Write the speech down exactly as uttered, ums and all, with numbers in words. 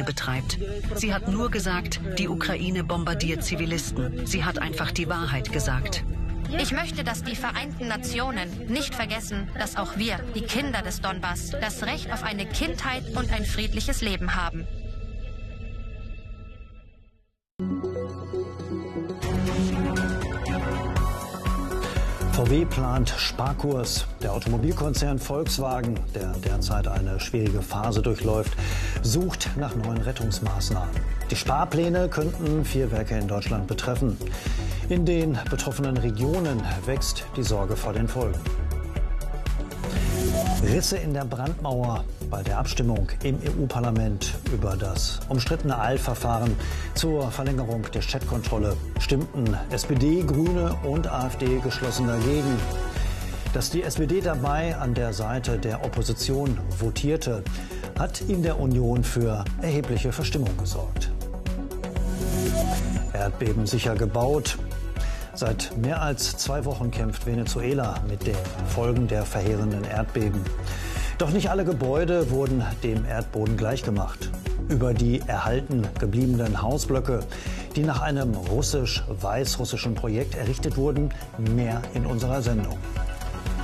betreibt. Sie hat nur gesagt, die Ukraine bombardiert Zivilisten. Sie hat einfach die Wahrheit gesagt. Ich möchte, dass die Vereinten Nationen nicht vergessen, dass auch wir, die Kinder des Donbass, das Recht auf eine Kindheit und ein friedliches Leben haben. V W plant Sparkurs. Der Automobilkonzern Volkswagen, der derzeit eine schwierige Phase durchläuft, sucht nach neuen Rettungsmaßnahmen. Die Sparpläne könnten vier Werke in Deutschland betreffen. In den betroffenen Regionen wächst die Sorge vor den Folgen. Risse in der Brandmauer bei der Abstimmung im E U-Parlament über das umstrittene Eilverfahren zur Verlängerung der Chatkontrolle stimmten S P D, Grüne und AfD geschlossen dagegen. Dass die S P D dabei an der Seite der Opposition votierte, hat in der Union für erhebliche Verstimmung gesorgt. Erdbeben sicher gebaut. Seit mehr als zwei Wochen kämpft Venezuela mit den Folgen der verheerenden Erdbeben. Doch nicht alle Gebäude wurden dem Erdboden gleichgemacht. Über die erhalten gebliebenen Hausblöcke, die nach einem russisch-weißrussischen Projekt errichtet wurden, mehr in unserer Sendung.